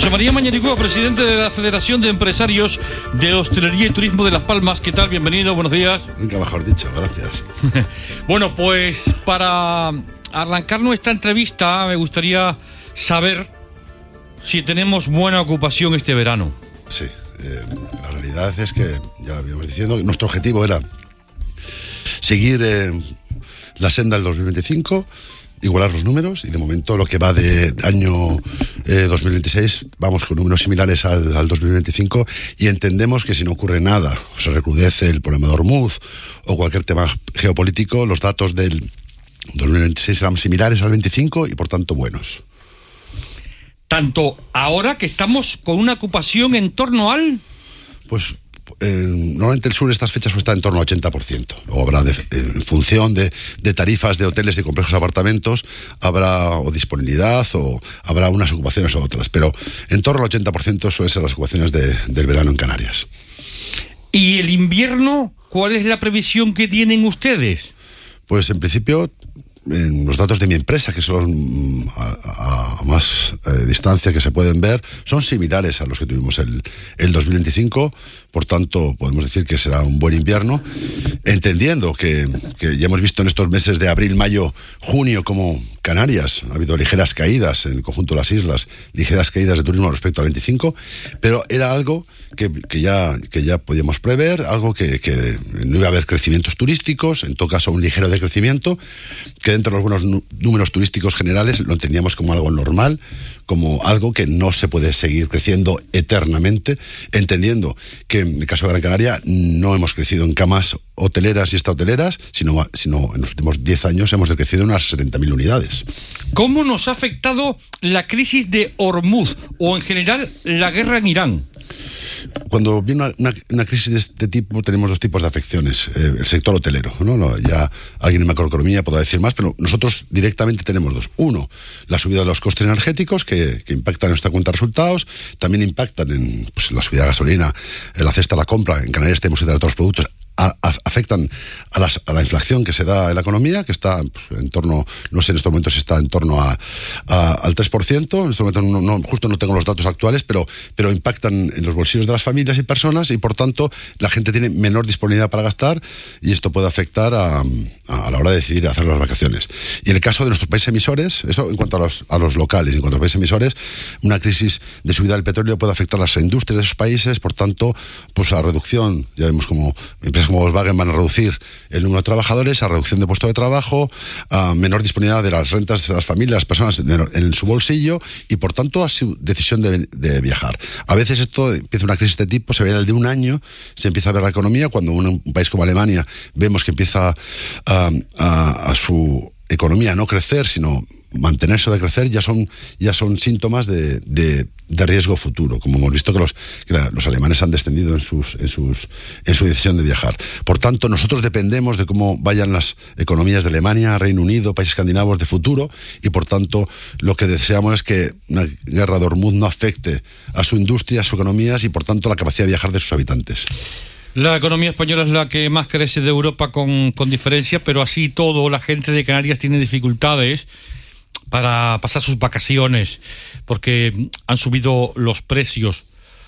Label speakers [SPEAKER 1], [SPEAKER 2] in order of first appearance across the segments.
[SPEAKER 1] José María Mañaricúa, presidente de la Federación de Empresarios de Hostelería y Turismo de Las Palmas. ¿Qué tal? Bienvenido, buenos días.
[SPEAKER 2] Nunca mejor dicho, gracias.
[SPEAKER 1] Bueno, pues para arrancar nuestra entrevista me gustaría saber si tenemos buena ocupación este verano.
[SPEAKER 2] Sí, la realidad es que, ya lo habíamos diciendo, nuestro objetivo era seguir la senda del 2025, igualar los números, y de momento lo que va de año 2026 vamos con números similares al 2025, y entendemos que si no ocurre nada, o se recrudece el problema de Hormuz o cualquier tema geopolítico, los datos del 2026 serán similares al 25 y por tanto buenos.
[SPEAKER 1] Tanto ahora que estamos con una ocupación en torno al...
[SPEAKER 2] Pues normalmente el sur estas fechas está en torno al 80%. Luego habrá, en función de tarifas de hoteles y complejos de apartamentos, habrá o disponibilidad o habrá unas ocupaciones o otras. Pero en torno al 80% suelen ser las ocupaciones del verano en Canarias. ¿Y
[SPEAKER 1] el invierno? ¿Cuál es la previsión que tienen ustedes?
[SPEAKER 2] Pues en principio, en los datos de mi empresa, que son a más distancia que se pueden ver, son similares a los que tuvimos el 2025, por tanto podemos decir que será un buen invierno, entendiendo que ya hemos visto en estos meses de abril, mayo, junio, como Canarias ha habido ligeras caídas en el conjunto de las islas, ligeras caídas de turismo respecto al 25, pero era algo que ya podíamos prever, algo que no iba a haber crecimientos turísticos, en todo caso un ligero decrecimiento, que dentro de los buenos números turísticos generales lo entendíamos como algo normal, como algo que no se puede seguir creciendo eternamente, entendiendo que en el caso de Gran Canaria no hemos crecido en camas hoteleras y extrahoteleras, sino en los últimos 10 años hemos decrecido unas 70.000 unidades.
[SPEAKER 1] ¿Cómo nos ha afectado la crisis de Hormuz o en general la guerra en Irán?
[SPEAKER 2] Cuando viene una crisis de este tipo tenemos dos tipos de afecciones. El sector hotelero, ¿no? Ya alguien en macroeconomía podrá decir más, pero nosotros directamente tenemos dos. Uno, la subida de los costes energéticos que impactan en nuestra cuenta de resultados, también impactan en la subida de gasolina, en la cesta de la compra. En Canarias tenemos que dar otros productos. Afectan a la inflación que se da en la economía, que está en torno, no sé, en estos momentos está en torno al 3%, en estos momentos justo no tengo los datos actuales, pero impactan en los bolsillos de las familias y personas, y por tanto la gente tiene menor disponibilidad para gastar, y esto puede afectar a la hora de decidir hacer las vacaciones. Y en el caso de nuestros países emisores, eso en cuanto a los locales, en cuanto a los países emisores, una crisis de subida del petróleo puede afectar a las industrias de esos países, por tanto, pues a reducción, ya vemos como empresas como Volkswagen van a reducir el número de trabajadores, a reducción de puestos de trabajo, a menor disponibilidad de las rentas de las familias, las personas en su bolsillo, y por tanto a su decisión de viajar. A veces esto empieza una crisis de este tipo, se ve en el de un año, se empieza a ver la economía, cuando un país como Alemania vemos que empieza a su economía no crecer, sino mantenerse o decrecer, ya son síntomas de riesgo futuro, como hemos visto que los alemanes han descendido en su decisión de viajar. Por tanto, nosotros dependemos de cómo vayan las economías de Alemania, Reino Unido, países escandinavos de futuro, y por tanto lo que deseamos es que una guerra de Hormuz no afecte a su industria, a sus economías, y por tanto la capacidad de viajar de sus habitantes.
[SPEAKER 1] La economía española es la que más crece de Europa con diferencia, pero así todo, la gente de Canarias tiene dificultades para pasar sus vacaciones, porque han subido los precios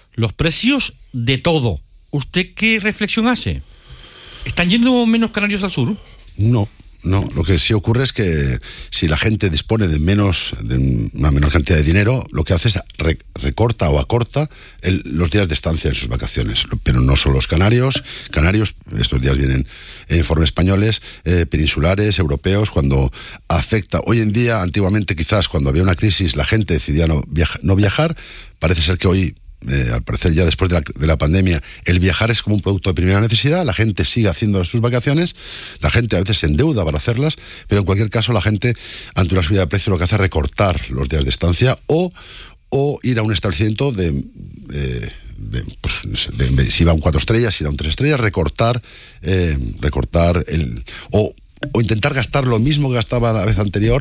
[SPEAKER 1] de todo. ¿Usted qué reflexión hace? ¿Están yendo menos canarios al sur?
[SPEAKER 2] No, lo que sí ocurre es que si la gente dispone de una menor cantidad de dinero, lo que hace es recorta o acorta los días de estancia en sus vacaciones. Pero no solo los canarios, estos días vienen informes españoles, peninsulares, europeos, cuando afecta. Hoy en día, antiguamente quizás cuando había una crisis la gente decidía no viajar, parece ser que hoy, al parecer ya después de la pandemia, el viajar es como un producto de primera necesidad, la gente sigue haciendo sus vacaciones, la gente a veces se endeuda para hacerlas, pero en cualquier caso la gente, ante una subida de precio, lo que hace es recortar los días de estancia o ir a un establecimiento si va a un 4 estrellas, si va a un 3 estrellas, recortar o intentar gastar lo mismo que gastaba la vez anterior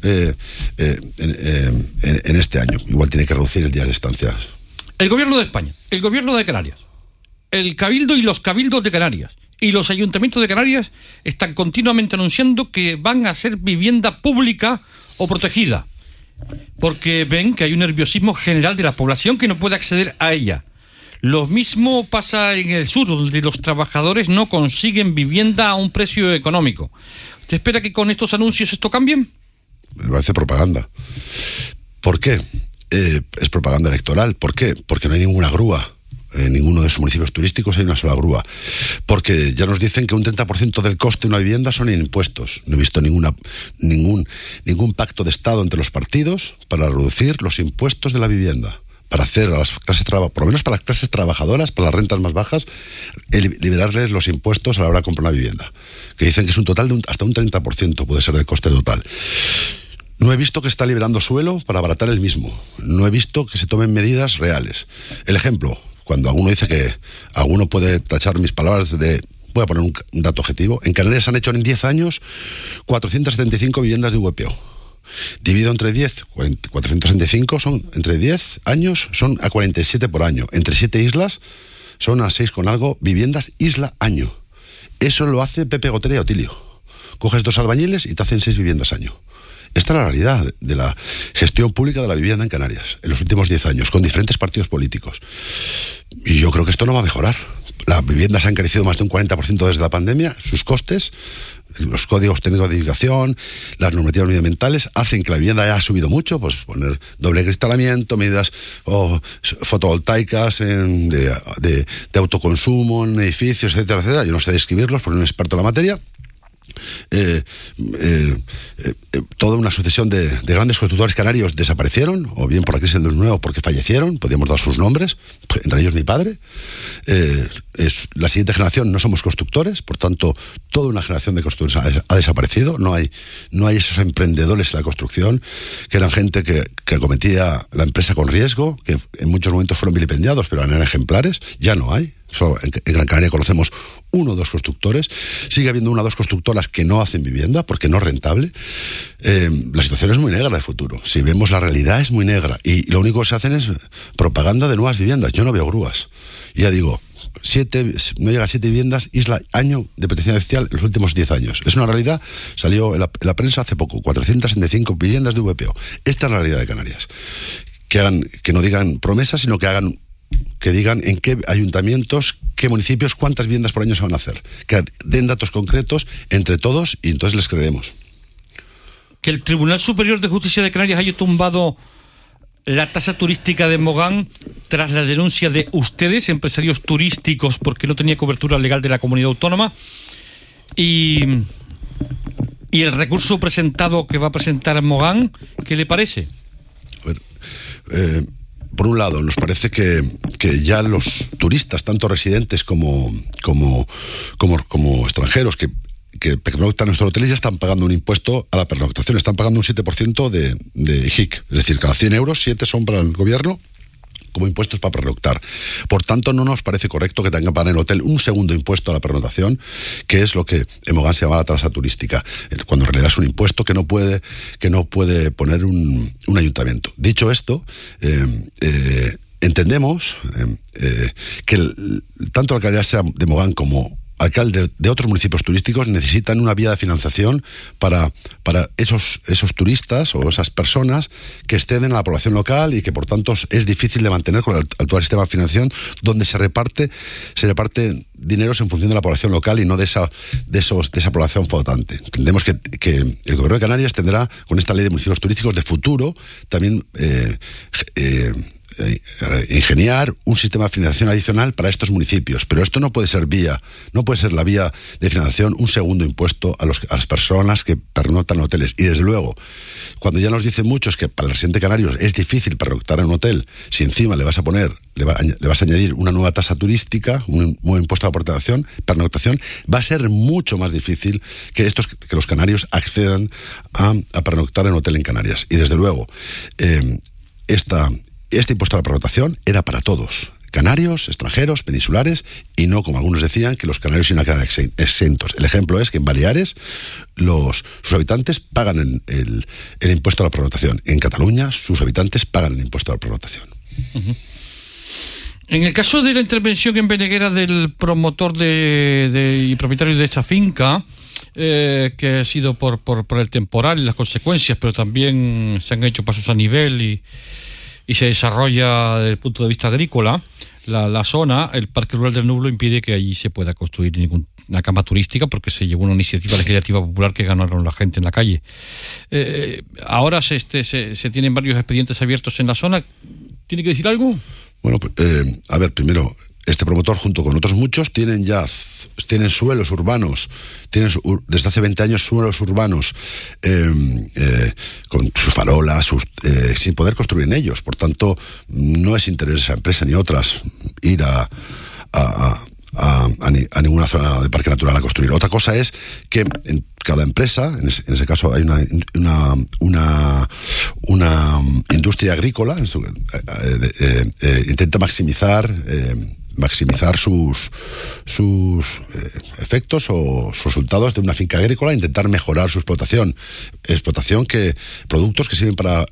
[SPEAKER 2] en este año. Igual tiene que reducir el día de estancia.
[SPEAKER 1] El gobierno de España, el gobierno de Canarias, el Cabildo y los cabildos de Canarias y los ayuntamientos de Canarias están continuamente anunciando que van a ser vivienda pública o protegida. porque ven que hay un nerviosismo general de la población que no puede acceder a ella. Lo mismo pasa en el sur, donde los trabajadores no consiguen vivienda a un precio económico. ¿Usted espera que con estos anuncios esto cambie?
[SPEAKER 2] Me parece propaganda. ¿Por qué? Es propaganda electoral. ¿Por qué? Porque no hay ninguna grúa. En ninguno de esos municipios turísticos hay una sola grúa. Porque ya nos dicen que un 30% del coste de una vivienda son en impuestos. No he visto ningún pacto de Estado entre los partidos para reducir los impuestos de la vivienda. Para hacer a las clases por lo menos para las clases trabajadoras, para las rentas más bajas, liberarles los impuestos a la hora de comprar una vivienda. Que dicen que es un total de hasta un 30% puede ser del coste total. No he visto que está liberando suelo para abaratar el mismo. No he visto que se tomen medidas reales. El ejemplo, cuando alguno dice que alguno puede tachar mis palabras de... Voy a poner un dato objetivo. En Canarias han hecho en 10 años 475 viviendas de VPO. Dividido entre 10, 465 son entre 10 años, son a 47 por año. Entre 7 islas son a 6 con algo viviendas isla año. Eso lo hace Pepe Gotera y Otilio. Coges 2 albañiles y te hacen 6 viviendas año. Esta es la realidad de la gestión pública de la vivienda en Canarias en los últimos 10 años, con diferentes partidos políticos. Y yo creo que esto no va a mejorar. Las viviendas han crecido más de un 40% desde la pandemia, sus costes, los códigos técnicos de edificación, las normativas medioambientales hacen que la vivienda haya subido mucho, pues poner doble cristalamiento, medidas fotovoltaicas de autoconsumo en edificios, etcétera, etcétera. Yo no sé describirlos porque no soy experto en la materia. Toda una sucesión de grandes constructores canarios desaparecieron, o bien por la crisis del 2009 o porque fallecieron, podríamos dar sus nombres, entre ellos mi padre. La siguiente generación no somos constructores, por tanto toda una generación de constructores ha desaparecido. No hay esos emprendedores en la construcción que eran gente que acometía la empresa con riesgo, que en muchos momentos fueron vilipendiados, pero eran ejemplares. Ya no hay. Solo en Gran Canaria conocemos 1 o 2 constructores. Sigue habiendo 1 o 2 constructoras que no hacen vivienda porque no es rentable. La situación es muy negra de futuro. Si vemos la realidad es muy negra y lo único que se hacen es propaganda de nuevas viviendas. Yo no veo grúas. Y ya digo, no llega a 7 viviendas isla año de protección oficial en los últimos 10 años. Es una realidad, salió en la prensa hace poco, 465 viviendas de VPO. Esta es la realidad de Canarias. Que no digan promesas, sino que digan en qué ayuntamientos, qué municipios, cuántas viviendas por año se van a hacer. Que den datos concretos entre todos y entonces les creeremos.
[SPEAKER 1] Que el Tribunal Superior de Justicia de Canarias haya tumbado la tasa turística de Mogán tras la denuncia de ustedes, empresarios turísticos, porque no tenía cobertura legal de la comunidad autónoma, y el recurso presentado que va a presentar Mogán, ¿qué le parece?
[SPEAKER 2] A ver, por un lado, nos parece que ya los turistas, tanto residentes como extranjeros que pernoctan en nuestros hoteles, ya están pagando un impuesto a la pernoctación. Están pagando un 7% de HIC. Es decir, cada 100 euros, 7 son para el gobierno como impuestos para pernoctar. Por tanto, no nos parece correcto que tengan que pagar en el hotel un segundo impuesto a la pernoctación, que es lo que en Mogán se llama la tasa turística, cuando en realidad es un impuesto que no puede poner un ayuntamiento. Dicho esto, entendemos que tanto la alcaldía de Mogán como alcaldes de otros municipios turísticos necesitan una vía de financiación para esos turistas o esas personas que exceden a la población local y que por tanto es difícil de mantener con el actual sistema de financiación, donde se reparte dineros en función de la población local y no de esa población flotante. Entendemos que el Gobierno de Canarias tendrá, con esta ley de municipios turísticos de futuro, también ingeniar un sistema de financiación adicional para estos municipios, pero esto no puede ser la vía de financiación un segundo impuesto a las personas que pernoctan en hoteles. Y desde luego, cuando ya nos dicen muchos que para el residente canario es difícil pernoctar en un hotel, si encima le vas a añadir una nueva tasa turística, un nuevo impuesto a la pernoctación, va a ser mucho más difícil que los canarios accedan a pernoctar en hotel en Canarias. Y desde luego, este impuesto a la pernoctación era para todos, canarios, extranjeros, peninsulares, y no, como algunos decían, que los canarios iban a quedar exentos. El ejemplo es que en Baleares sus habitantes pagan el impuesto a la pernoctación. En Cataluña sus habitantes pagan el impuesto a la pernoctación.
[SPEAKER 1] Uh-huh. En el caso de la intervención en Beneguera del promotor y propietario de esta finca, que ha sido por el temporal y las consecuencias, pero también se han hecho pasos a nivel y se desarrolla desde el punto de vista agrícola la zona. El Parque Rural del Nublo impide que allí se pueda construir ninguna cama turística porque se llevó una iniciativa legislativa popular que ganaron la gente en la calle. Ahora se tienen varios expedientes abiertos en la zona. ¿Tiene que decir algo?
[SPEAKER 2] Bueno, a ver, primero, este promotor junto con otros muchos tienen suelos urbanos, desde hace 20 años suelos urbanos con sus farolas, sin poder construir en ellos. Por tanto, no es interés de esa empresa ni otras ir a ninguna zona de parque natural a construir. Otra cosa es que en cada empresa, en ese caso hay una industria agrícola, intenta maximizar sus efectos o sus resultados de una finca agrícola, intentar mejorar su explotación, productos que sirven para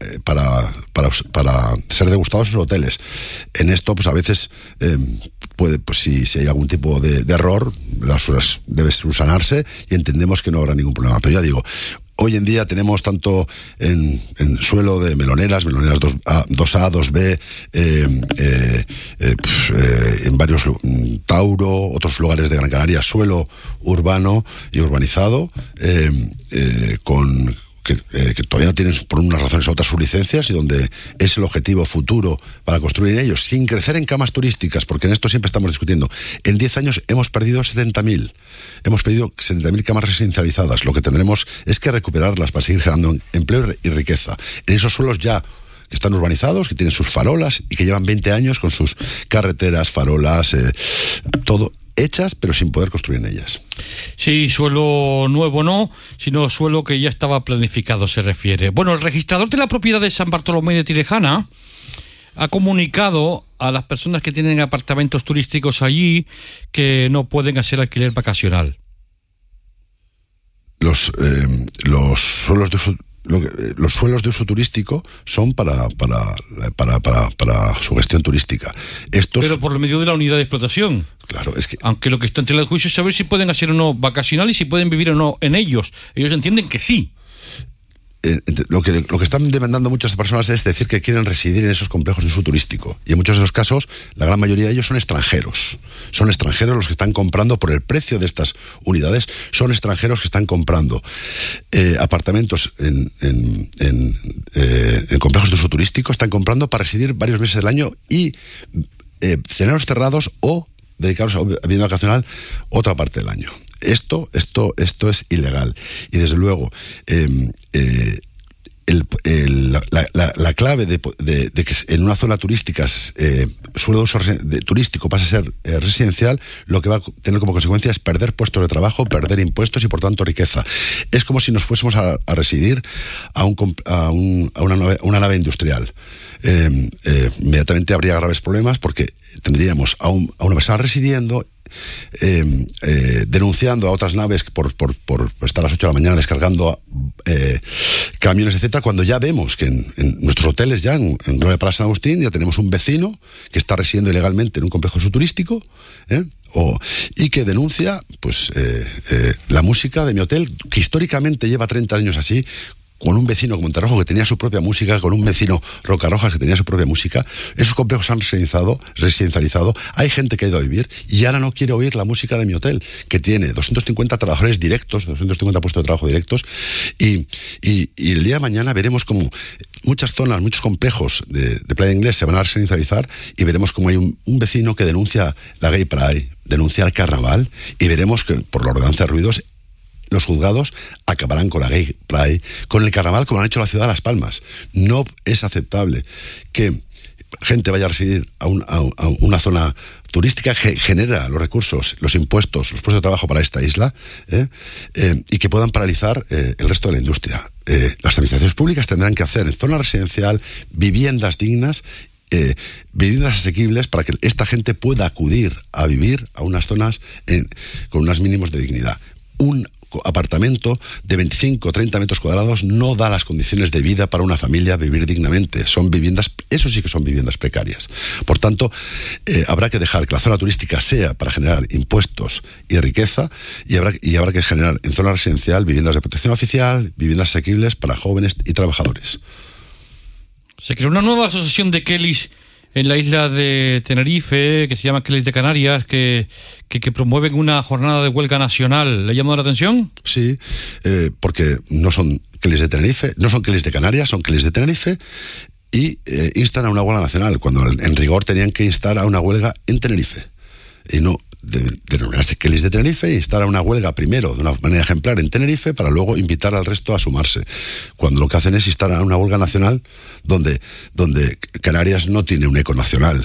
[SPEAKER 2] ser degustados en los hoteles. En esto, pues a veces si hay algún tipo de error, debe subsanarse y entendemos que no habrá ningún problema. Pero ya digo, hoy en día tenemos tanto en suelo de meloneras 2A, 2B, en varios Tauro, otros lugares de Gran Canaria, suelo urbano y urbanizado, que todavía no tienen por unas razones u otras sus licencias y donde es el objetivo futuro para construir en ellos, sin crecer en camas turísticas, porque en esto siempre estamos discutiendo. En 10 años hemos perdido 70.000. Hemos perdido 70.000 camas residencializadas. Lo que tendremos es que recuperarlas para seguir generando empleo y riqueza. En esos suelos ya que están urbanizados, que tienen sus farolas y que llevan 20 años con sus carreteras, farolas, todo hechas, pero sin poder construir en ellas.
[SPEAKER 1] Sí, suelo nuevo no, sino suelo que ya estaba planificado, se refiere. Bueno, el registrador de la propiedad de San Bartolomé de Tirejana ha comunicado a las personas que tienen apartamentos turísticos allí que no pueden hacer alquiler vacacional.
[SPEAKER 2] Los suelos de uso turístico son para su gestión turística.
[SPEAKER 1] Pero por medio de la unidad de explotación.
[SPEAKER 2] Claro, es que...
[SPEAKER 1] Aunque lo que está en tela de juicio es saber si pueden hacer o no vacacional y si pueden vivir o no en ellos. Ellos entienden que sí.
[SPEAKER 2] Lo que están demandando muchas personas es decir que quieren residir en esos complejos de uso turístico. Y en muchos de los casos, la gran mayoría de ellos son extranjeros. Son extranjeros los que están comprando por el precio de estas unidades. Son extranjeros que están comprando apartamentos en complejos de uso turístico. Están comprando para residir varios meses del año y cenaros cerrados o dedicaros a vivienda vacacional otra parte del año. Esto es ilegal. Y desde luego, la clave de que en una zona turística suelo de uso turístico pase a ser residencial, lo que va a tener como consecuencia es perder puestos de trabajo, perder impuestos y por tanto riqueza. Es como si nos fuésemos a residir a una nave industrial. Inmediatamente habría graves problemas porque tendríamos a una persona residiendo, denunciando a otras naves por estar a las 8 de la mañana descargando camiones, etcétera, cuando ya vemos que en nuestros hoteles ya en Gloria Palace San Agustín ya tenemos un vecino que está residiendo ilegalmente en un complejo turístico y que denuncia la música de mi hotel, que históricamente lleva 30 años así, con un vecino como Monterrojo que tenía su propia música, con un vecino Rocarrojas que tenía su propia música. Esos complejos se han residencializado, hay gente que ha ido a vivir y ahora no quiere oír la música de mi hotel, que tiene 250 trabajadores directos, 250 puestos de trabajo directos, y el día de mañana veremos como muchas zonas, muchos complejos de Playa Inglés se van a residencializar y veremos como hay un vecino que denuncia la Gay Pride, denuncia el carnaval, y veremos que por la ordenanza de ruidos los juzgados acabarán con la Gay Pride, con el carnaval, como han hecho la ciudad de Las Palmas. No es aceptable que gente vaya a residir a una zona turística que genera los recursos, los impuestos, los puestos de trabajo para esta isla, y que puedan paralizar el resto de la industria. Las administraciones públicas tendrán que hacer en zona residencial viviendas dignas, viviendas asequibles para que esta gente pueda acudir a vivir a unas zonas con unos mínimos de dignidad. apartamento de 25 o 30 metros cuadrados no da las condiciones de vida para una familia vivir dignamente. Son viviendas, eso sí que son viviendas precarias. Por tanto, habrá que dejar que la zona turística sea para generar impuestos y riqueza, y habrá que generar en zona residencial viviendas de protección oficial, viviendas asequibles para jóvenes y trabajadores.
[SPEAKER 1] Se creó una nueva asociación de Kellys en la isla de Tenerife, que se llama Kellys de Canarias, que promueven una jornada de huelga nacional. ¿Le llamó la atención?
[SPEAKER 2] Sí, porque no son Kellys de Tenerife, no son Kellys de Canarias, son Kellys de Tenerife, y instan a una huelga nacional, cuando en rigor tenían que instar a una huelga en Tenerife. Y no denominarse Kellys de Tenerife e instar a una huelga primero de una manera ejemplar en Tenerife para luego invitar al resto a sumarse, cuando lo que hacen es instar a una huelga nacional donde Canarias no tiene un eco nacional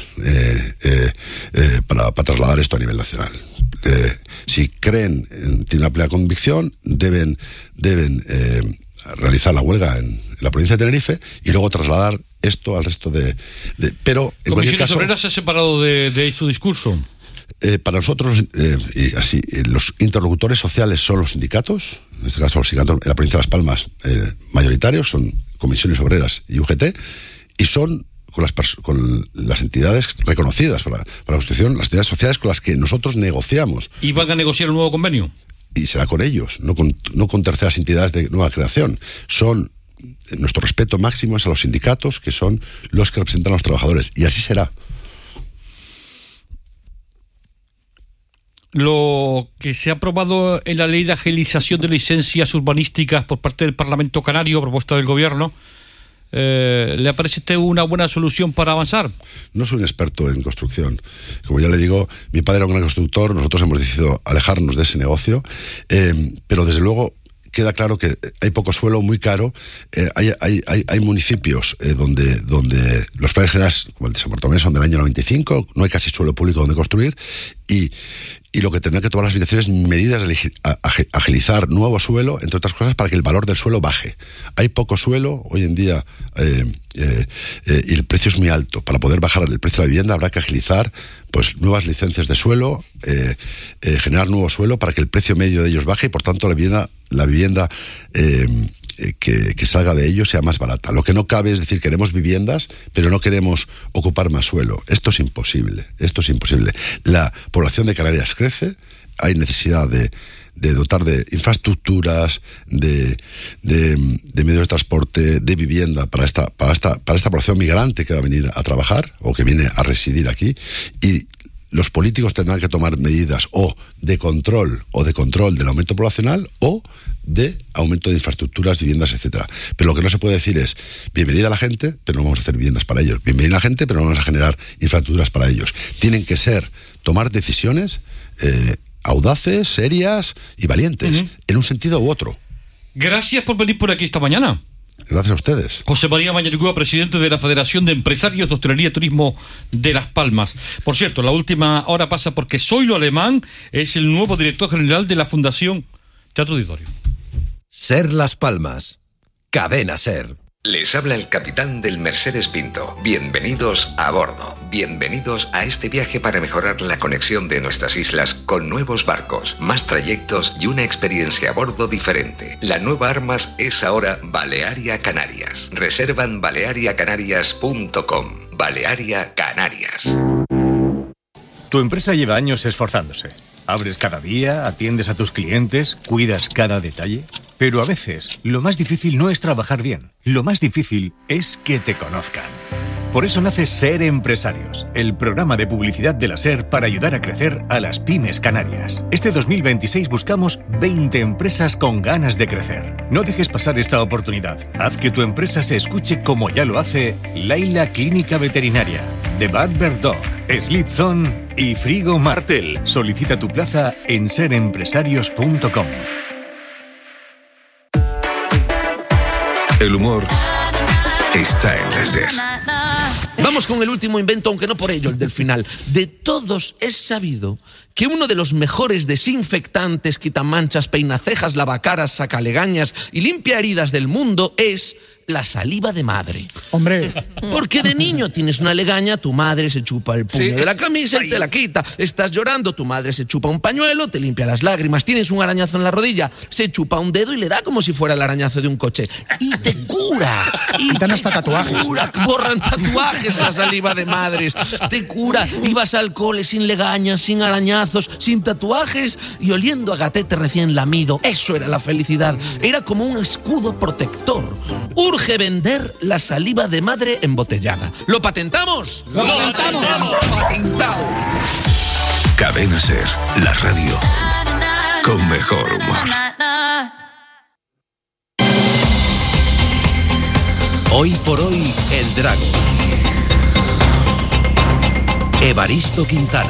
[SPEAKER 2] para trasladar esto a nivel nacional. Si creen, tienen una plena convicción, deben realizar la huelga en la provincia de Tenerife y luego trasladar esto al resto pero en cualquier caso,
[SPEAKER 1] Obreras se ha separado de su discurso.
[SPEAKER 2] Para nosotros, los interlocutores sociales son los sindicatos, en este caso los sindicatos en la provincia de Las Palmas mayoritarios, son comisiones obreras y UGT, y son con las entidades reconocidas para la Constitución, las entidades sociales con las que nosotros negociamos.
[SPEAKER 1] ¿Y van a negociar un nuevo convenio?
[SPEAKER 2] Y será con ellos, no con terceras entidades de nueva creación. Nuestro respeto máximo es a los sindicatos, que son los que representan a los trabajadores, y así será.
[SPEAKER 1] Lo que se ha aprobado en la ley de agilización de licencias urbanísticas por parte del Parlamento Canario, propuesta del Gobierno, ¿le parece a usted una buena solución para avanzar?
[SPEAKER 2] No soy un experto en construcción. Como ya le digo, mi padre era un gran constructor, nosotros hemos decidido alejarnos de ese negocio, pero desde luego queda claro que hay poco suelo, muy caro. Hay municipios donde los planes generales, como el de San Bartolomé, son del año 95, no hay casi suelo público donde construir, y lo que tendrán que tomar las administraciones es medidas de agilizar nuevo suelo, entre otras cosas, para que el valor del suelo baje. Hay poco suelo hoy en día y el precio es muy alto. Para poder bajar el precio de la vivienda habrá que agilizar nuevas licencias de suelo, generar nuevo suelo para que el precio medio de ellos baje y por tanto la vivienda que salga de ello sea más barata. Lo que no cabe es decir, queremos viviendas, pero no queremos ocupar más suelo. Esto es imposible. La población de Canarias crece, hay necesidad de dotar de infraestructuras, de medios de transporte, de vivienda para esta población migrante que va a venir a trabajar o que viene a residir aquí, y los políticos tendrán que tomar medidas o de control del aumento poblacional o de aumento de infraestructuras, viviendas, etcétera. Pero lo que no se puede decir es bienvenida a la gente, pero no vamos a hacer viviendas para ellos. Bienvenida a la gente, pero no vamos a generar infraestructuras para ellos. Tienen que tomar decisiones audaces, serias y valientes, en un sentido u otro.
[SPEAKER 1] Gracias por venir por aquí esta mañana.
[SPEAKER 2] Gracias a ustedes.
[SPEAKER 1] José María Mañaricúa, presidente de la Federación de Empresarios de Hostelería y Turismo de Las Palmas. Por cierto, la última hora pasa porque Zoilo Alemán es el nuevo director general de la Fundación Teatro Auditorio.
[SPEAKER 3] Ser Las Palmas. Cadena Ser.
[SPEAKER 4] Les habla el capitán del Mercedes Pinto. Bienvenidos a bordo. Bienvenidos a este viaje para mejorar la conexión de nuestras islas con nuevos barcos, más trayectos y una experiencia a bordo diferente. La nueva Armas es ahora Balearia Canarias. Reservan baleariacanarias.com. Balearia Canarias.
[SPEAKER 5] Tu empresa lleva años esforzándose. Abres cada día, atiendes a tus clientes, cuidas cada detalle. Pero a veces, lo más difícil no es trabajar bien. Lo más difícil es que te conozcan. Por eso nace Ser Empresarios, el programa de publicidad de la SER para ayudar a crecer a las pymes canarias. Este 2026 buscamos 20 empresas con ganas de crecer. No dejes pasar esta oportunidad. Haz que tu empresa se escuche como ya lo hace Laila Clínica Veterinaria, The Bad Bird Dog, Sleep Zone y Frigo Martel. Solicita tu plaza en serempresarios.com.
[SPEAKER 4] El humor está en la SER.
[SPEAKER 6] Vamos con el último invento, aunque no por ello el del final. De todos es sabido que uno de los mejores desinfectantes, quitamanchas, peinacejas, lavacaras, sacalegañas y limpia heridas del mundo es la saliva de madre.
[SPEAKER 7] Hombre.
[SPEAKER 6] Porque de niño tienes una legaña, tu madre se chupa el puño de la camisa y te la quita. Estás llorando, tu madre se chupa un pañuelo, te limpia las lágrimas. Tienes un arañazo en la rodilla, se chupa un dedo y le da como si fuera el arañazo de un coche. Y te cura.
[SPEAKER 7] Y dan hasta tatuajes.
[SPEAKER 6] Borran tatuajes la saliva de madres. Te cura. Ibas al cole sin legañas, sin arañazos, sin tatuajes y oliendo a gatete recién lamido. Eso era la felicidad. Era como un escudo protector. Urge vender la saliva de madre embotellada. ¿Lo patentamos?
[SPEAKER 7] ¡Lo patentamos!
[SPEAKER 6] ¡Patentado!
[SPEAKER 3] Cadena Ser, la radio con mejor humor. Hoy por hoy, el Drago. Evaristo Quintana.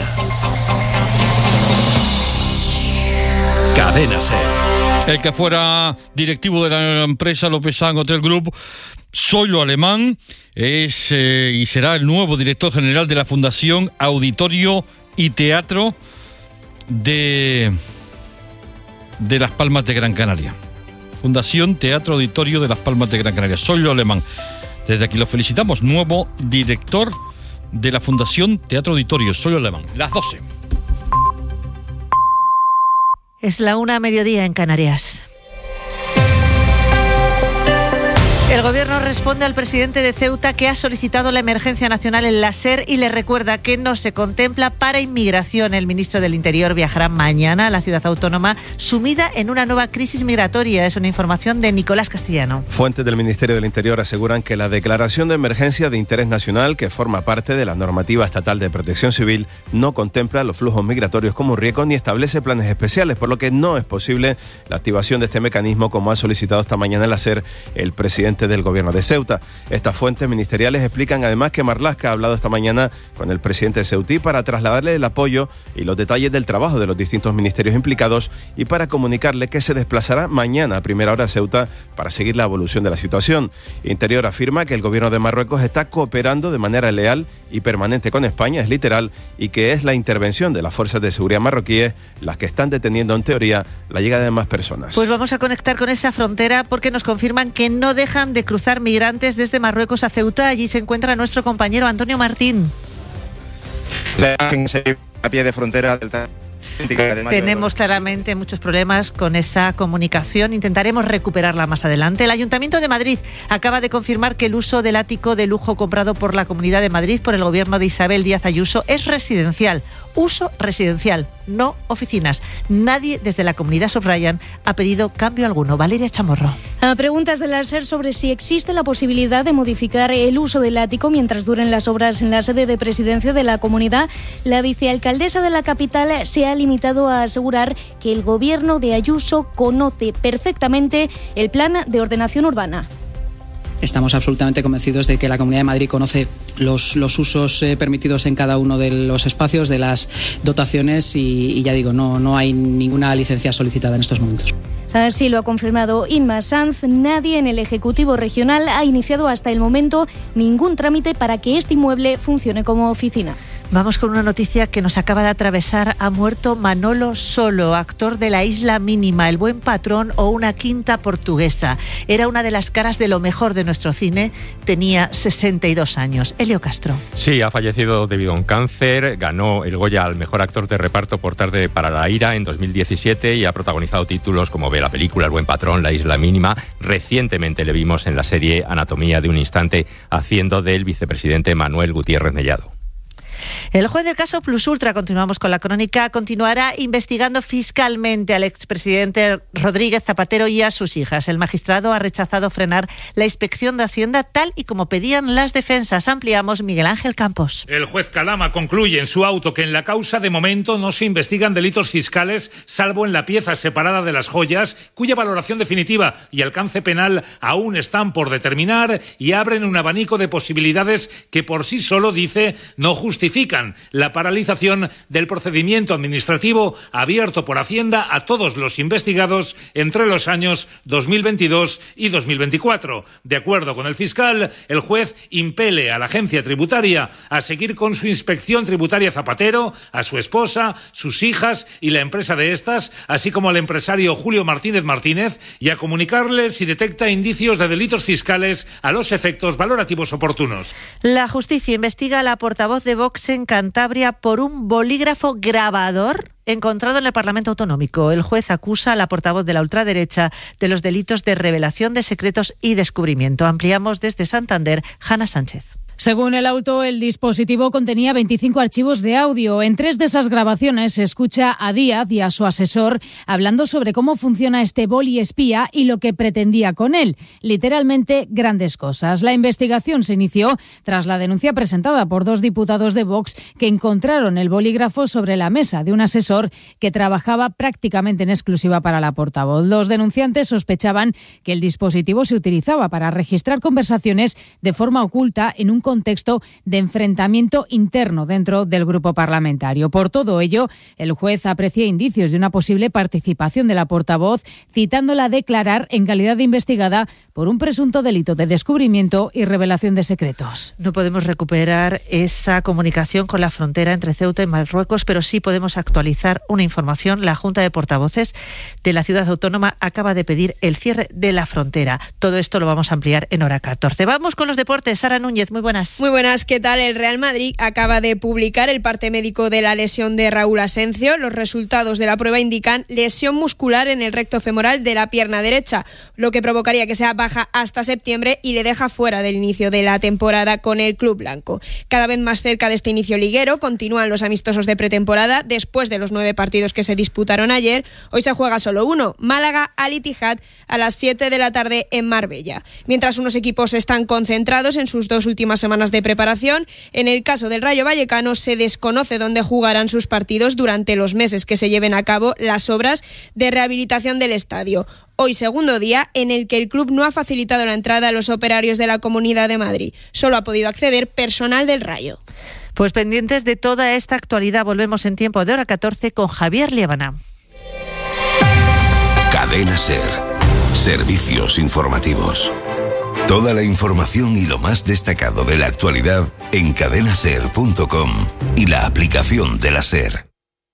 [SPEAKER 3] Cadena Ser.
[SPEAKER 1] El que fuera directivo de la empresa Lopesan Hotel Group, Zoilo Alemán, es y será el nuevo director general de la Fundación Auditorio y Teatro de Las Palmas de Gran Canaria. Fundación Teatro Auditorio de Las Palmas de Gran Canaria. Zoilo Alemán. Desde aquí lo felicitamos. Nuevo director de la Fundación Teatro Auditorio. Zoilo Alemán. Las 12.
[SPEAKER 8] Es la 1:00 en Canarias. El gobierno responde al presidente de Ceuta, que ha solicitado la emergencia nacional en la SER, y le recuerda que no se contempla para inmigración. El ministro del Interior viajará mañana a la ciudad autónoma, sumida en una nueva crisis migratoria. Es una información de Nicolás Castellano.
[SPEAKER 9] Fuentes del Ministerio del Interior aseguran que la declaración de emergencia de interés nacional, que forma parte de la normativa estatal de protección civil, no contempla los flujos migratorios como un riesgo ni establece planes especiales, por lo que no es posible la activación de este mecanismo, como ha solicitado esta mañana en la SER el presidente del gobierno de Ceuta. Estas fuentes ministeriales explican además que Marlaska ha hablado esta mañana con el presidente de Ceutí para trasladarle el apoyo y los detalles del trabajo de los distintos ministerios implicados y para comunicarle que se desplazará mañana a primera hora a Ceuta para seguir la evolución de la situación. Interior afirma que el gobierno de Marruecos está cooperando de manera leal y permanente con España, es literal, y que es la intervención de las fuerzas de seguridad marroquíes las que están deteniendo en teoría la llegada de más personas.
[SPEAKER 8] Pues vamos a conectar con esa frontera porque nos confirman que no dejan de cruzar migrantes desde Marruecos a Ceuta. Allí se encuentra nuestro compañero Antonio Martín.
[SPEAKER 10] A pie de frontera del
[SPEAKER 8] Tenemos claramente muchos problemas con esa comunicación. Intentaremos recuperarla más adelante. El Ayuntamiento de Madrid acaba de confirmar que el uso del ático de lujo comprado por la Comunidad de Madrid por el gobierno de Isabel Díaz Ayuso es residencial. Uso residencial, no oficinas. Nadie desde la comunidad, subrayan, ha pedido cambio alguno. Valeria Chamorro.
[SPEAKER 11] A preguntas de la SER sobre si existe la posibilidad de modificar el uso del ático mientras duren las obras en la sede de presidencia de la comunidad, la vicealcaldesa de la capital se ha limitado a asegurar que el gobierno de Ayuso conoce perfectamente el plan de ordenación urbana.
[SPEAKER 12] Estamos absolutamente convencidos de que la Comunidad de Madrid conoce los usos permitidos en cada uno de los espacios, de las dotaciones y ya digo, no hay ninguna licencia solicitada en estos momentos.
[SPEAKER 11] Así lo ha confirmado Inma Sanz. Nadie en el Ejecutivo Regional ha iniciado hasta el momento ningún trámite para que este inmueble funcione como oficina.
[SPEAKER 8] Vamos con una noticia que nos acaba de atravesar. Ha muerto Manolo Solo, actor de La Isla Mínima, El Buen Patrón o Una Quinta Portuguesa. Era una de las caras de lo mejor de nuestro cine. Tenía 62 años. Elio Castro.
[SPEAKER 13] Sí, ha fallecido debido a un cáncer. Ganó el Goya al mejor actor de reparto por Tarde para la Ira en 2017 y ha protagonizado títulos como ve la película El Buen Patrón, La Isla Mínima. Recientemente le vimos en la serie Anatomía de un Instante haciendo del vicepresidente Manuel Gutiérrez Mellado.
[SPEAKER 8] El juez del caso Plus Ultra, continuamos con la crónica, continuará investigando fiscalmente al expresidente Rodríguez Zapatero y a sus hijas. El magistrado ha rechazado frenar la inspección de Hacienda tal y como pedían las defensas. Ampliamos, Miguel Ángel Campos.
[SPEAKER 14] El juez Calama concluye en su auto que en la causa de momento no se investigan delitos fiscales, salvo en la pieza separada de las joyas, cuya valoración definitiva y alcance penal aún están por determinar y abren un abanico de posibilidades que por sí solo, dice, no justifican solicitan la paralización del procedimiento administrativo abierto por Hacienda a todos los investigados entre los años 2022 y 2024. De acuerdo con el fiscal, el juez impele a la agencia tributaria a seguir con su inspección tributaria Zapatero, a su esposa, sus hijas y la empresa de estas, así como al empresario Julio Martínez Martínez, y a comunicarles si detecta indicios de delitos fiscales a los efectos valorativos oportunos.
[SPEAKER 8] La justicia investiga a la portavoz de Vox en Cantabria por un bolígrafo grabador encontrado en el Parlamento Autonómico. El juez acusa a la portavoz de la ultraderecha de los delitos de revelación de secretos y descubrimiento. Ampliamos desde Santander, Hanna Sánchez.
[SPEAKER 15] Según el auto, el dispositivo contenía 25 archivos de audio. En 3 de esas grabaciones se escucha a Díaz y a su asesor hablando sobre cómo funciona este boli espía y lo que pretendía con él. Literalmente, grandes cosas. La investigación se inició tras la denuncia presentada por 2 diputados de Vox que encontraron el bolígrafo sobre la mesa de un asesor que trabajaba prácticamente en exclusiva para la portavoz. Los denunciantes sospechaban que el dispositivo se utilizaba para registrar conversaciones de forma oculta en un contexto de enfrentamiento interno dentro del grupo parlamentario. Por todo ello, el juez aprecia indicios de una posible participación de la portavoz, citándola a declarar en calidad de investigada por un presunto delito de descubrimiento y revelación de secretos.
[SPEAKER 8] No podemos recuperar esa comunicación con la frontera entre Ceuta y Marruecos, pero sí podemos actualizar una información. La Junta de Portavoces de la ciudad autónoma acaba de pedir el cierre de la frontera. Todo esto lo vamos a ampliar en hora 14. Vamos con los deportes. Sara Núñez, muy buenas.
[SPEAKER 16] Muy buenas, ¿qué tal? El Real Madrid acaba de publicar el parte médico de la lesión de Raúl Asencio. Los resultados de la prueba indican lesión muscular en el recto femoral de la pierna derecha, lo que provocaría que sea baja hasta septiembre y le deja fuera del inicio de la temporada con el club blanco. Cada vez más cerca de este inicio liguero, continúan los amistosos de pretemporada. Después de los 9 partidos que se disputaron ayer, hoy se juega solo uno, Málaga Al Ittihad, a las 7 de la tarde en Marbella. Mientras unos equipos están concentrados en sus 2 últimas semanas de preparación, en el caso del Rayo Vallecano se desconoce dónde jugarán sus partidos durante los meses que se lleven a cabo las obras de rehabilitación del estadio. Hoy segundo día en el que el club no ha facilitado la entrada a los operarios de la Comunidad de Madrid. Solo ha podido acceder personal del Rayo.
[SPEAKER 8] Pues pendientes de toda esta actualidad, volvemos en tiempo de hora 14 con Javier Liébana.
[SPEAKER 3] Cadena SER. Servicios informativos. Toda la información y lo más destacado de la actualidad en cadenaser.com y la aplicación de la SER.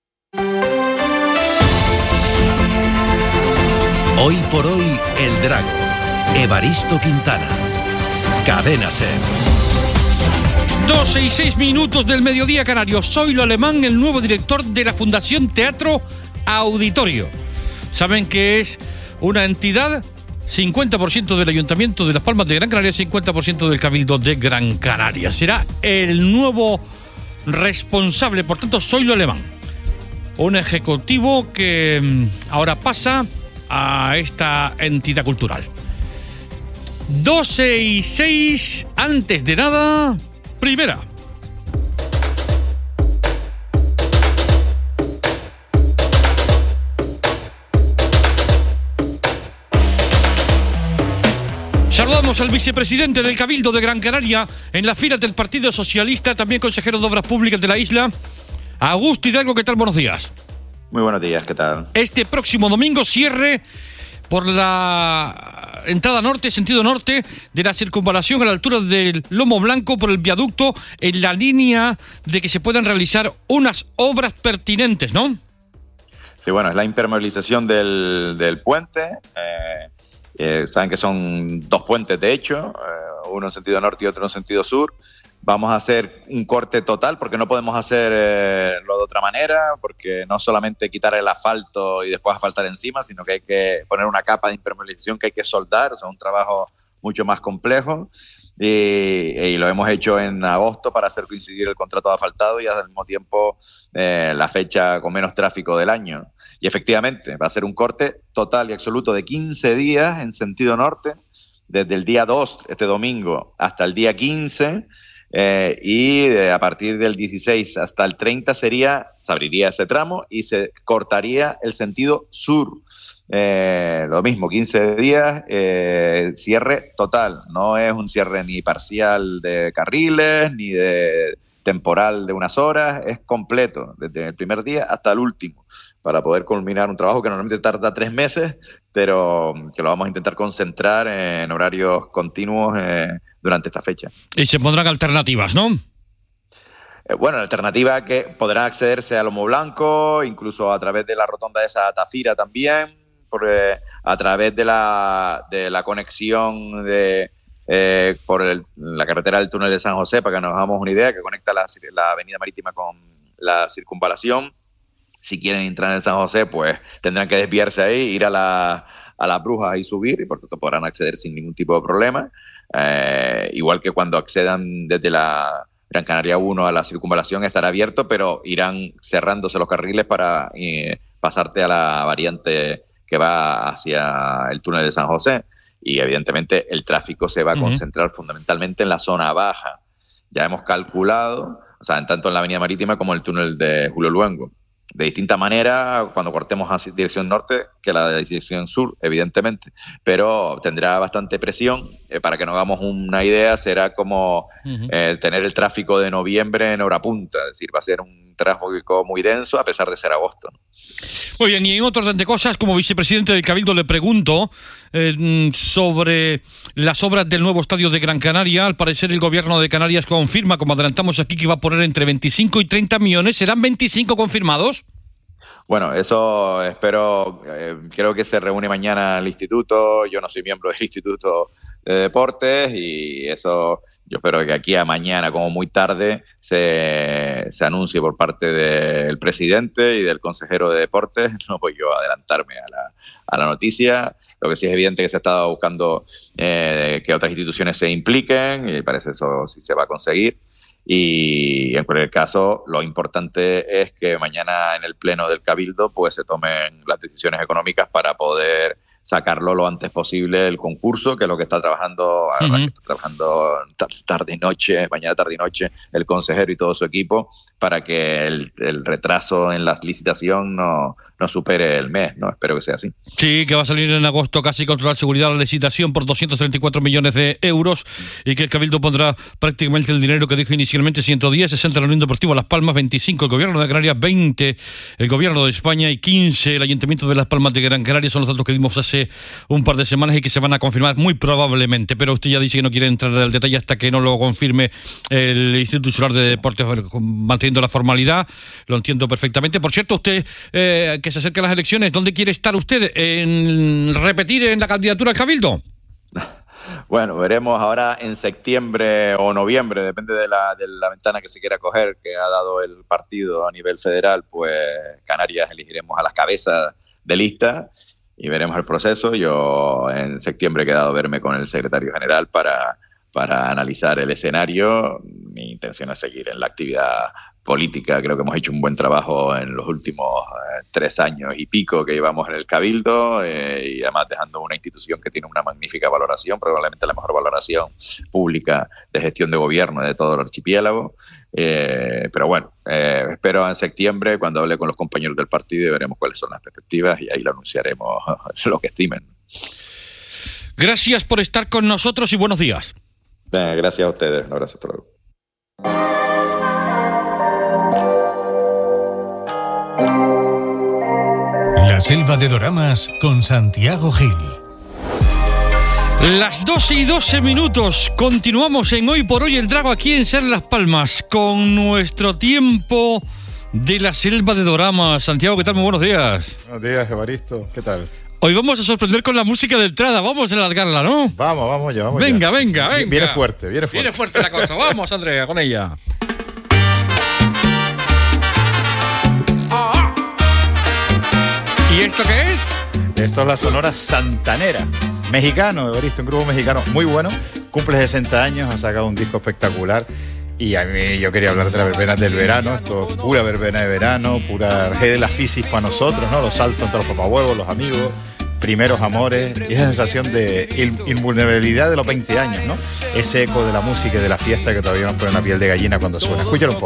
[SPEAKER 3] Hoy por hoy, El Drago. Evaristo Quintana. Cadena SER.
[SPEAKER 1] 12 y 6 minutos del mediodía canario. Zoilo Alemán, el nuevo director de la Fundación Teatro Auditorio. Saben que es una entidad 50% del Ayuntamiento de Las Palmas de Gran Canaria, 50% del Cabildo de Gran Canaria. Será el nuevo responsable, por tanto, Zoilo Alemán. Un ejecutivo que ahora pasa a esta entidad cultural. 12 y 6, antes de nada, primera. Saludamos al vicepresidente del Cabildo de Gran Canaria en las filas del Partido Socialista, también consejero de Obras Públicas de la isla, Augusto Hidalgo. ¿Qué tal? Buenos días.
[SPEAKER 17] Muy buenos días, ¿qué tal?
[SPEAKER 1] Este próximo domingo cierre por la entrada norte, sentido norte, de la circunvalación a la altura del Lomo Blanco por el viaducto, en la línea de que se puedan realizar unas obras pertinentes, ¿no?
[SPEAKER 17] Sí, bueno, es la impermeabilización del puente. Saben que son 2 puentes, de hecho, uno en sentido norte y otro en sentido sur. Vamos a hacer un corte total porque no podemos hacerlo de otra manera, porque no solamente quitar el asfalto y después asfaltar encima, sino que hay que poner una capa de impermeabilización que hay que soldar, o sea, un trabajo mucho más complejo. Y lo hemos hecho en agosto para hacer coincidir el contrato de asfaltado y al mismo tiempo la fecha con menos tráfico del año. Y efectivamente va a ser un corte total y absoluto de 15 días en sentido norte, desde el día 2, este domingo, hasta el día 15, y a partir del 16 hasta el 30 se abriría ese tramo y se cortaría el sentido sur. Lo mismo, 15 días, cierre total. No es un cierre ni parcial de carriles, ni de temporal de unas horas, es completo, desde el primer día hasta el último, para poder culminar un trabajo que normalmente tarda 3 meses, pero que lo vamos a intentar concentrar en horarios continuos durante esta fecha.
[SPEAKER 1] Y se pondrán alternativas, ¿no?
[SPEAKER 17] Bueno, la alternativa que podrá accederse a Lomo Blanco, incluso a través de la rotonda de esa Tafira también, a través de la conexión por la carretera del túnel de San José, para que nos hagamos una idea, que conecta la avenida marítima con la circunvalación. Si quieren entrar en San José, pues tendrán que desviarse ahí, ir a las Brujas y subir, y por tanto podrán acceder sin ningún tipo de problema. Igual que cuando accedan desde la Gran Canaria 1 a la circunvalación estará abierto, pero irán cerrándose los carriles para pasarte a la variante que va hacia el túnel de San José. Y evidentemente el tráfico se va a concentrar fundamentalmente en la zona baja. Ya hemos calculado, o sea, tanto en la avenida marítima como en el túnel de Julio Luengo. De distinta manera cuando cortemos hacia dirección norte que la de dirección sur, evidentemente, pero tendrá bastante presión. Para que nos hagamos una idea, será como tener el tráfico de noviembre en hora punta, es decir, va a ser un tráfico muy denso a pesar de ser agosto, ¿no?
[SPEAKER 1] Muy bien, y en otro orden de cosas, como vicepresidente del Cabildo le pregunto sobre las obras del nuevo estadio de Gran Canaria. Al parecer el gobierno de Canarias confirma, como adelantamos aquí, que va a poner entre 25 y 30 millones. ¿Serán 25 confirmados?
[SPEAKER 17] Bueno, eso espero, creo que se reúne mañana el instituto. Yo no soy miembro del Instituto de Deportes y eso yo espero que aquí a mañana, como muy tarde, se anuncie por parte del presidente y del consejero de Deportes. No voy yo a adelantarme a la noticia. Lo que sí es evidente que se ha estado buscando que otras instituciones se impliquen y parece eso sí se va a conseguir. Y en cualquier caso, lo importante es que mañana en el pleno del Cabildo pues se tomen las decisiones económicas para poder sacarlo lo antes posible el concurso, que es lo que está trabajando, tarde y noche, mañana tarde y noche, el consejero y todo su equipo, para que el retraso en la licitación no supere el mes, ¿no? Espero que sea así.
[SPEAKER 1] Sí, que va a salir en agosto casi con total seguridad la licitación por 234 millones de euros y que el Cabildo pondrá prácticamente el dinero que dijo inicialmente, 110, 60 la Unión Deportiva Las Palmas, 25 el Gobierno de Canarias, 20 el Gobierno de España y 15 el Ayuntamiento de Las Palmas de Gran Canaria. Son los datos que dimos hace un par de semanas y que se van a confirmar muy probablemente, pero usted ya dice que no quiere entrar en el detalle hasta que no lo confirme el Instituto Insular de Deportes, manteniendo la formalidad. Lo entiendo perfectamente. Por cierto, usted, que se acercan las elecciones, ¿dónde quiere estar usted? ¿En repetir en la candidatura al Cabildo?
[SPEAKER 17] Bueno, veremos ahora en septiembre o noviembre, depende de la ventana que se quiera coger, que ha dado el partido a nivel federal, pues Canarias elegiremos a las cabezas de lista y veremos el proceso. Yo en septiembre he quedado a verme con el secretario general para analizar el escenario. Mi intención es seguir en la actividad política. Creo que hemos hecho un buen trabajo en los últimos 3 años y pico que llevamos en el Cabildo y además dejando una institución que tiene una magnífica valoración, probablemente la mejor valoración pública de gestión de gobierno de todo el archipiélago. Pero bueno, espero en septiembre cuando hable con los compañeros del partido y veremos cuáles son las perspectivas y ahí lo anunciaremos lo que estimen.
[SPEAKER 1] Gracias por estar con nosotros y buenos días.
[SPEAKER 17] Gracias a ustedes, un abrazo, hasta luego.
[SPEAKER 18] La Selva de Doramas con Santiago Gil.
[SPEAKER 1] Las 12:12. Continuamos en Hoy por Hoy el Drago aquí en Ser Las Palmas con nuestro tiempo de la Selva de Doramas. Santiago, ¿qué tal? Muy buenos días.
[SPEAKER 19] Buenos días, Evaristo. ¿Qué tal?
[SPEAKER 1] Hoy vamos a sorprender con la música de entrada. Vamos a alargarla, ¿no?
[SPEAKER 19] Vamos ya.
[SPEAKER 1] Venga.
[SPEAKER 19] Viene fuerte.
[SPEAKER 1] Viene fuerte la cosa. Vamos, Andrea, con ella. ¿Y esto qué es?
[SPEAKER 19] Esto es la Sonora Santanera. Mexicano, Evaristo, un grupo mexicano muy bueno. Cumple 60 años, ha sacado un disco espectacular. Y a mí yo quería hablar de las verbenas del verano. Esto es pura verbena de verano, pura G de la fisis para nosotros, ¿no? Los saltos entre los papahuevos, los amigos, primeros amores y esa sensación de invulnerabilidad de los 20 años, ¿no? Ese eco de la música y de la fiesta que todavía nos pone la piel de gallina cuando suena. Escúchalo un poco.